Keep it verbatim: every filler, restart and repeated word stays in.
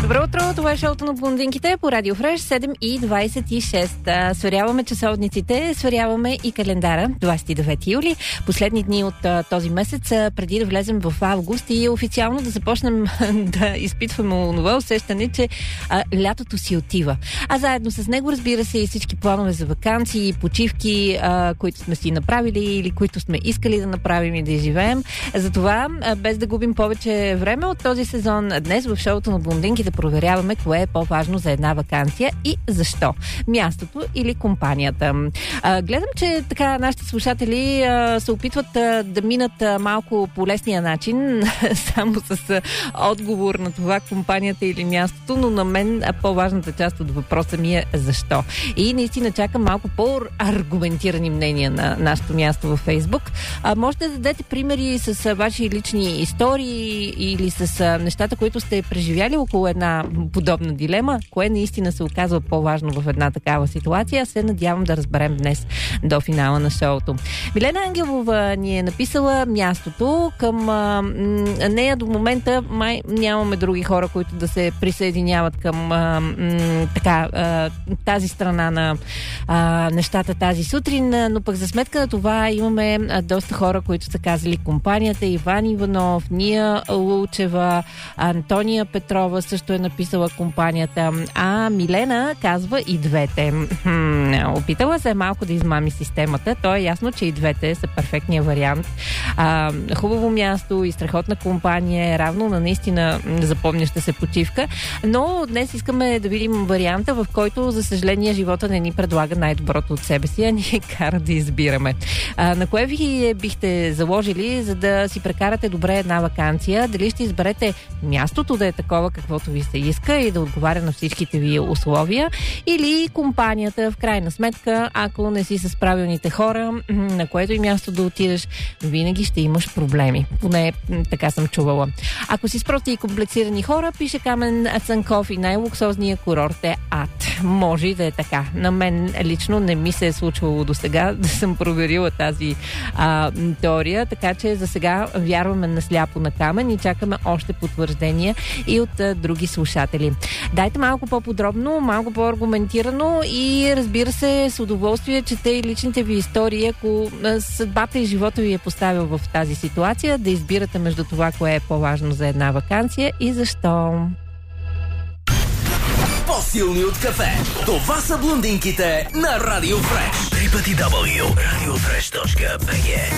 Добро утро, това е шоуто на блондинките по Радио Фреш, седем и двайсет и шест. Сверяваме часовниците, сверяваме и календара, двайсет и девети юли, последни дни от а, този месец, а, преди да влезем в август и официално да започнем да изпитваме онова усещане, че а, лятото си отива. А заедно с него, разбира се, и всички планове за ваканции, почивки, а, които сме си направили или които сме искали да направим и да изживеем. Затова, а, без да губим повече време от този сезон, днес в шоуто на блондинките проверяваме кое е по-важно за една ваканция и защо. Мястото или компанията. А, гледам, че така нашите слушатели а, се опитват а, да минат а, малко по лесния начин, само с а, отговор на това компанията или мястото, но на мен а, по-важната част от въпроса ми е защо. И наистина чакам малко по-аргументирани мнения на нашето място във Фейсбук. А, можете да дадете примери с а, ваши лични истории или с а, нещата, които сте преживяли около една подобна дилема, кое наистина се оказва по-важно в една такава ситуация. Се надявам да разберем днес до финала на шоуто. Милена Ангелова ни е написала мястото. Към а, нея до момента май нямаме други хора, които да се присъединяват към а, м, така, а, тази страна на а, нещата тази сутрин, но пък за сметка на това имаме а, доста хора, които са казали компанията. Иван Иванов, Ния Лучева, Антония Петрова също е написала компанията, а Милена казва и двете. Опитала се малко да измами системата. То е ясно, че и двете са перфектния вариант. А, хубаво място и страхотна компания е равно на наистина запомняща се почивка, но днес искаме да видим варианта, в който, за съжаление, живота не ни предлага най-доброто от себе си, а ни кара да избираме. А, на кое ви бихте заложили, за да си прекарате добре една ваканция? Дали ще изберете мястото да е такова, каквото ви се иска и да отговаря на всичките ви условия, или компанията, в крайна сметка, ако не си с правилните хора, на което и място да отидеш, винаги ще имаш проблеми. Поне така съм чувала. Ако си с прости и комплицирани хора, пише Камен Цанков, и най-луксозният курорт е ад. Може и да е така. На мен лично не ми се е случвало до сега да съм проверила тази а, теория, така че за сега вярваме на сляпо на Камен и чакаме още потвърждения и от а, други слушатели. Дайте малко по-подробно, малко по-аргументирано и, разбира се, с удоволствие чете и личните ви истории, ако съдбата и живота ви е поставил в тази ситуация, да избирате между това, кое е по-важно за една ваканция и защо. По-силни от кафе. Това са блондинките на Радио Фреш. три пъти дабъл ю радио фреш точка би джи